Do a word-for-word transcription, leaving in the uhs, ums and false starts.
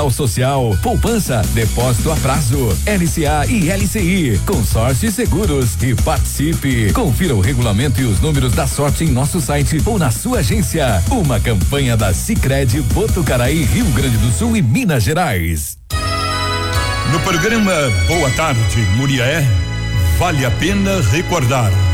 Cicoal Social, poupança, depósito a prazo, L C A e L C I, consórcio e seguros e participe. Confira o regulamento e os números da sorte em nosso site ou na sua agência. Uma campanha da Sicredi Botucaraí, Rio Grande do Sul e Minas Gerais. No programa Boa Tarde, Muriaé, vale a pena recordar.